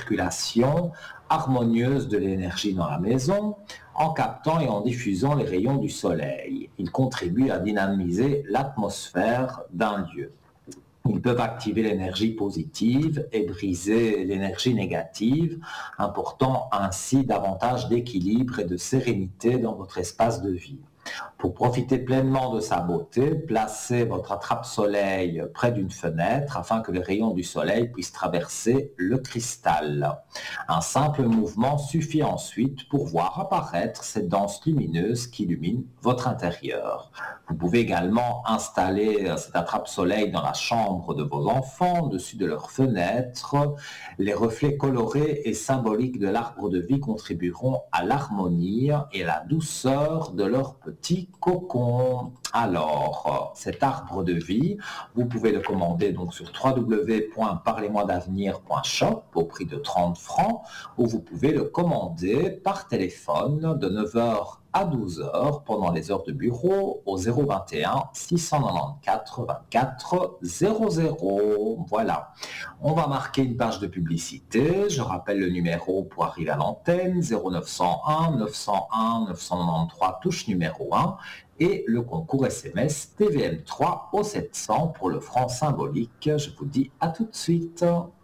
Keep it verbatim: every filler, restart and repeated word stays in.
circulation harmonieuse de l'énergie dans la maison en captant et en diffusant les rayons du soleil. Ils contribuent à dynamiser l'atmosphère d'un lieu. Ils peuvent activer l'énergie positive et briser l'énergie négative, apportant ainsi davantage d'équilibre et de sérénité dans votre espace de vie. Pour profiter pleinement de sa beauté, placez votre attrape-soleil près d'une fenêtre afin que les rayons du soleil puissent traverser le cristal. Un simple mouvement suffit ensuite pour voir apparaître cette danse lumineuse qui illumine votre intérieur. Vous pouvez également installer cet attrape-soleil dans la chambre de vos enfants, au-dessus de leurs fenêtres. Les reflets colorés et symboliques de l'arbre de vie contribueront à l'harmonie et à la douceur de leur petit cocon. Alors, cet arbre de vie, vous pouvez le commander donc sur w w w point parlez moi d'avenir point shop au prix de trente francs, ou vous pouvez le commander par téléphone de neuf heures à douze heures pendant les heures de bureau au zéro vingt et un six cent quatre-vingt-quatorze vingt-quatre zéro zéro. Voilà. On va marquer une page de publicité. Je rappelle le numéro pour arriver à l'antenne, zéro neuf cent un neuf cent un neuf cent quatre-vingt-treize, touche numéro un, et le concours S M S T V M trois au sept cents pour le franc symbolique. Je vous dis à tout de suite.